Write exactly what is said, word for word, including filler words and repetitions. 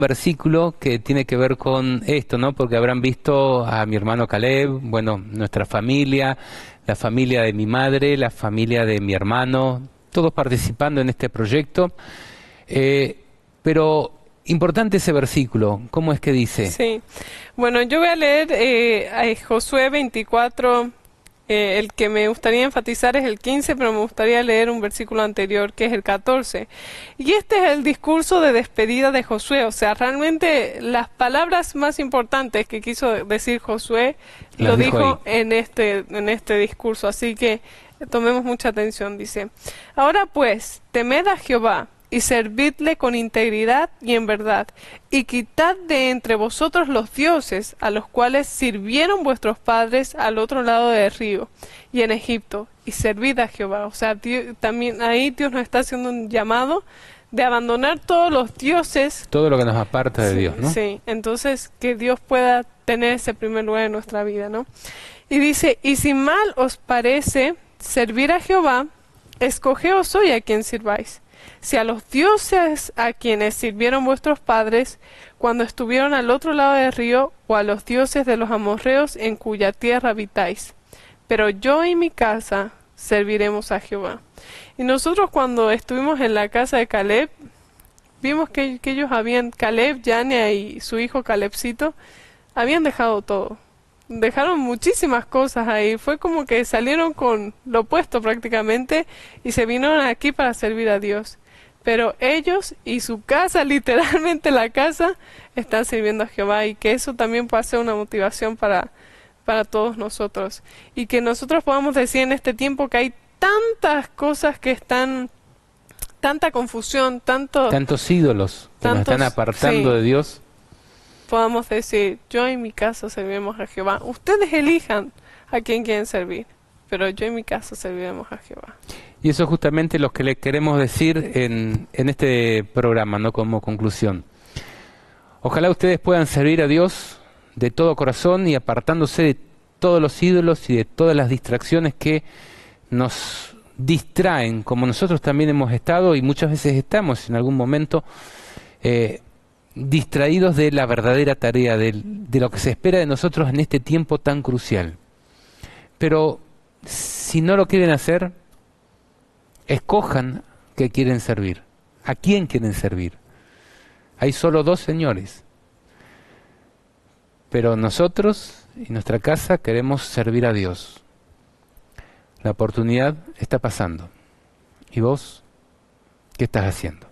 versículo que tiene que ver con esto, ¿no? Porque habrán visto a mi hermano Caleb, bueno, nuestra familia, la familia de mi madre, la familia de mi hermano, todos participando en este proyecto. Eh, pero importante ese versículo, ¿cómo es que dice? Sí, bueno, yo voy a leer eh, a Josué veinticuatro, eh, el que me gustaría enfatizar es el quince, pero me gustaría leer un versículo anterior que es el catorce. Y este es el discurso de despedida de Josué, o sea, realmente las palabras más importantes que quiso decir Josué Las lo dijo dijo ahí. en este, en este discurso, así que tomemos mucha atención, dice: Ahora pues, temed a Jehová, y servidle con integridad y en verdad, y quitad de entre vosotros los dioses a los cuales sirvieron vuestros padres al otro lado del río y en Egipto, y servid a Jehová. O sea, Dios, también ahí Dios nos está haciendo un llamado de abandonar todos los dioses. Todo lo que nos aparta de Sí, Dios, ¿no? sí, entonces que Dios pueda tener ese primer lugar en nuestra vida, ¿no? Y dice: y si mal os parece servir a Jehová, escogeos hoy a quien sirváis, si a los dioses a quienes sirvieron vuestros padres cuando estuvieron al otro lado del río, o a los dioses de los amorreos en cuya tierra habitáis. Pero yo y mi casa serviremos a Jehová. Y nosotros cuando estuvimos en la casa de Caleb, vimos que, que ellos habían, Caleb, Yania y su hijo Calebcito, habían dejado todo. Dejaron muchísimas cosas ahí. Fue como que salieron con lo opuesto prácticamente y se vinieron aquí para servir a Dios. Pero ellos y su casa, literalmente la casa, están sirviendo a Jehová, y que eso también puede ser una motivación para, para todos nosotros. Y que nosotros podamos decir en este tiempo que hay tantas cosas que están, tanta confusión, tanto... Tantos ídolos que nos tantos, están apartando sí, de Dios. podamos decir: yo y mi casa serviremos a Jehová. Ustedes elijan a quién quieren servir, pero yo y mi casa serviremos a Jehová. Y eso es justamente lo que le queremos decir en, en este programa, ¿no? Como conclusión. Ojalá ustedes puedan servir a Dios de todo corazón y apartándose de todos los ídolos y de todas las distracciones que nos distraen, como nosotros también hemos estado y muchas veces estamos en algún momento eh, distraídos de la verdadera tarea, de, de lo que se espera de nosotros en este tiempo tan crucial. Pero si no lo quieren hacer, escojan que quieren servir. ¿A quién quieren servir? Hay solo dos señores. Pero nosotros y nuestra casa queremos servir a Dios. La oportunidad está pasando. ¿Y vos qué estás haciendo?